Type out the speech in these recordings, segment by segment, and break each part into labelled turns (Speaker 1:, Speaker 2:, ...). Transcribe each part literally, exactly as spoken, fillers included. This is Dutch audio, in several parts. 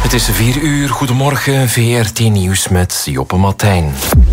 Speaker 1: Het is vier uur. Goedemorgen, V R T Nieuws met Joppe Martijn.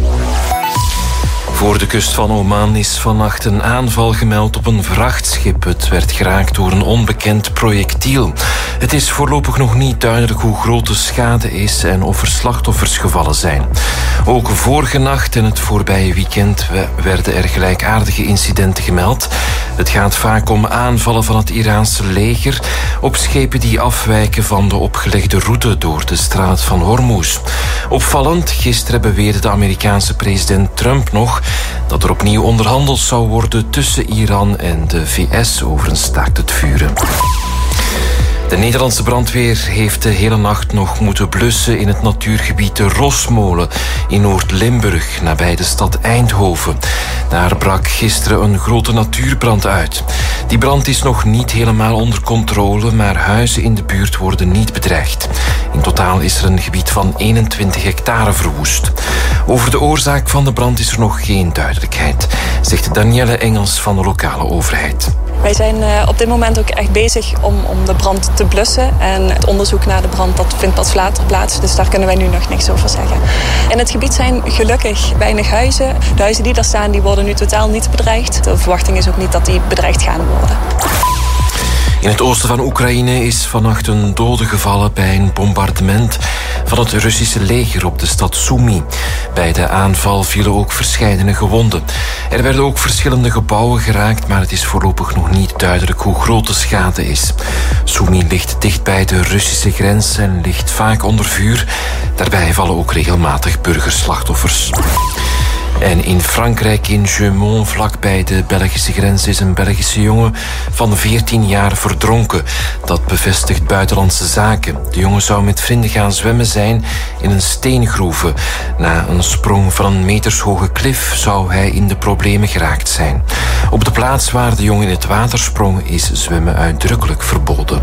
Speaker 1: Voor de kust van Oman is vannacht een aanval gemeld op een vrachtschip. Het werd geraakt door een onbekend projectiel. Het is voorlopig nog niet duidelijk hoe groot de schade is en of er slachtoffers gevallen zijn. Ook vorige nacht en het voorbije weekend werden er gelijkaardige incidenten gemeld. Het gaat vaak om aanvallen van het Iraanse leger op schepen die afwijken van de opgelegde route door de straat van Hormuz. Opvallend, gisteren beweerde de Amerikaanse president Trump nog dat er opnieuw onderhandeld zou worden tussen Iran en de V S over een staakt het vuren. De Nederlandse brandweer heeft de hele nacht nog moeten blussen in het natuurgebied de Rosmolen in Noord-Limburg, nabij de stad Eindhoven. Daar brak gisteren een grote natuurbrand uit. Die brand is nog niet helemaal onder controle, maar huizen in de buurt worden niet bedreigd. In totaal is er een gebied van eenentwintig hectare verwoest. Over de oorzaak van de brand is er nog geen duidelijkheid, zegt Danielle Engels van de lokale overheid.
Speaker 2: Wij zijn uh, op dit moment ook echt bezig om, om de brand te blussen. En het onderzoek naar de brand dat vindt pas later plaats. Dus daar kunnen wij nu nog niks over zeggen. In het gebied zijn gelukkig weinig huizen. De huizen die daar staan, die worden nu totaal niet bedreigd. De verwachting is ook niet dat die bedreigd gaan worden.
Speaker 1: In het oosten van Oekraïne is vannacht een dode gevallen bij een bombardement van het Russische leger op de stad Sumy. Bij de aanval vielen ook verscheidene gewonden. Er werden ook verschillende gebouwen geraakt, maar het is voorlopig nog niet duidelijk hoe groot de schade is. Sumy ligt dicht bij de Russische grens en ligt vaak onder vuur. Daarbij vallen ook regelmatig burgerslachtoffers. En in Frankrijk, in Jeumont, vlakbij de Belgische grens, is een Belgische jongen van veertien jaar verdronken. Dat bevestigt Buitenlandse Zaken. De jongen zou met vrienden gaan zwemmen zijn in een steengroeve. Na een sprong van een metershoge klif zou hij in de problemen geraakt zijn. Op de plaats waar de jongen in het water sprong is zwemmen uitdrukkelijk verboden.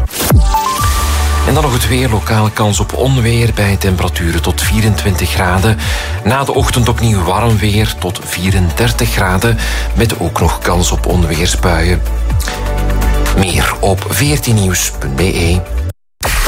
Speaker 1: En dan nog het weer. Lokale kans op onweer bij temperaturen tot vierentwintig graden. Na de ochtend opnieuw warm weer tot vierendertig graden. Met ook nog kans op onweersbuien. Meer op v r t nieuws punt b e.